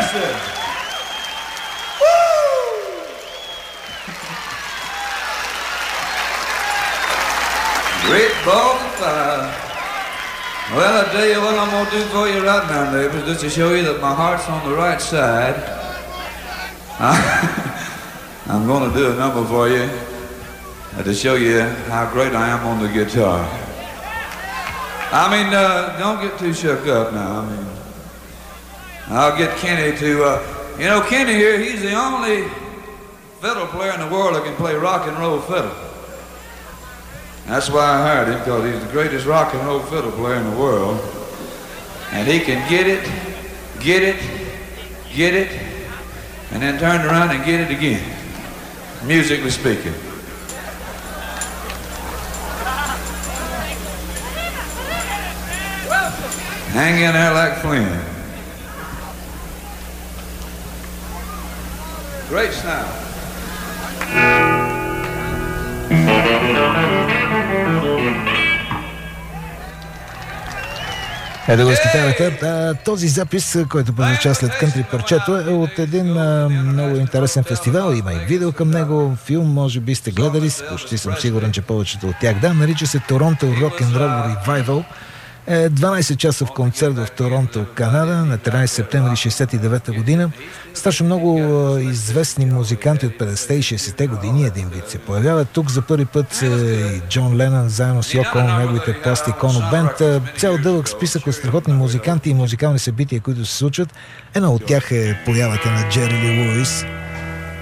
That's it. Great balls of fire. Well, I tell you what I'm gonna do for you right now, neighbors, just to show you that my heart's on the right side. I'm gonna do a number for you to show you how great I am on the guitar. I mean, don't get too shook up now. I mean, I'll get Kenny to, Kenny here, he's the only fiddle player in the world that can play rock and roll fiddle. That's why I hired him, because he's the greatest rock and roll fiddle player in the world. And he can get it, and then turn around and get it again, musically speaking. Hang in there like Flynn. Great sound. Ето го, скитарата. Този запис, който прозвуча след кънтри парчето, е от един много интересен фестивал. Има и видео към него, филм, може би сте гледали, почти съм сигурен, че повечето от тях. Да, нарича се Торонто Rock and Roll Revival. 12 часов концерт в Торонто, Канада, на 13 септември 1969 година. Страшно много известни музиканти от 50-те и 60-те години един вид се появяват. Тук за първи път и Джон Ленън заедно с Йоко Оно, неговите Plastic Ono Band. Цял дълъг списък от страхотни музиканти и музикални събития, които се случват. Едно от тях е появата на Джери Ли Луис.